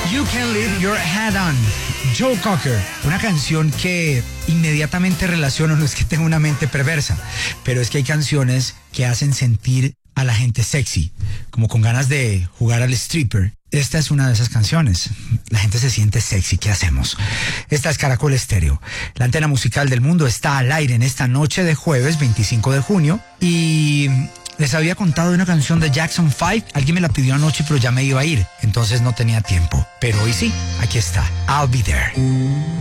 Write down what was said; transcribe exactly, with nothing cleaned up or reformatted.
You Can Leave Your Head On, Joe Cocker, una canción que inmediatamente relaciono, no es que tenga una mente perversa, pero es que hay canciones que hacen sentir a la gente sexy, como con ganas de jugar al stripper. Esta es una de esas canciones. La gente se siente sexy, ¿qué hacemos? Esta es Caracol Estéreo. La antena musical del mundo está al aire en esta noche de jueves veinticinco de junio y les había contado de una canción de Jackson five. Alguien me la pidió anoche, pero ya me iba a ir, entonces no tenía tiempo. Pero hoy sí, aquí está. I'll Be There.